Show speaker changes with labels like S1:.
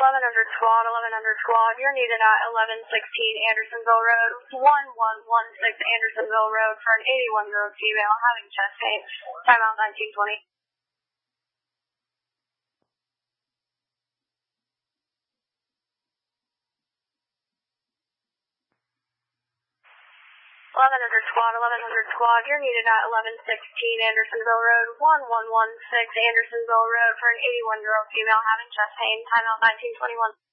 S1: 1100 squad, 1100 squad. You're needed at 1116 Andersonville Road, 1116 Andersonville Road for an 81-year-old female having chest pain. Timeout 1920. 1100 squad, 1100 squad. You're needed at 1116 Andersonville Road, 1116 Andersonville Road for an 81-year-old female having chest pain. Timeout 1921.